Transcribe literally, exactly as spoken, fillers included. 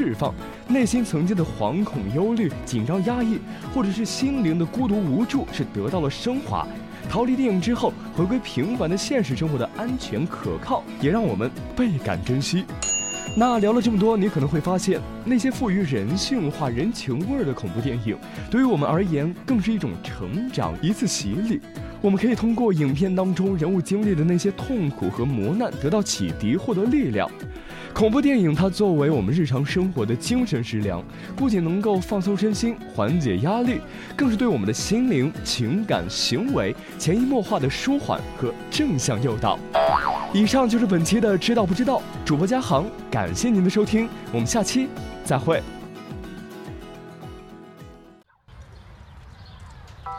释放，内心曾经的惶恐、忧虑、紧张、压抑，或者是心灵的孤独无助，是得到了升华。逃离电影之后，回归平凡的现实生活的安全可靠，也让我们倍感珍惜。那聊了这么多，你可能会发现，那些赋予人性化、人情味的恐怖电影，对于我们而言，更是一种成长，一次洗礼。我们可以通过影片当中人物经历的那些痛苦和磨难，得到启迪，获得力量。恐怖电影它作为我们日常生活的精神食粮，不仅能够放松身心、缓解压力，更是对我们的心灵、情感、行为潜移默化的舒缓和正向诱导。以上就是本期的知道不知道，主播嘉航，感谢您的收听，我们下期再会。